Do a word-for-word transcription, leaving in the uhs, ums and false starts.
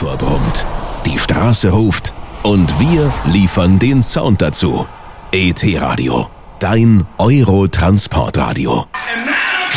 Motor brummt, die Straße ruft und wir liefern den Sound dazu. E T Radio, dein Euro-Transportradio.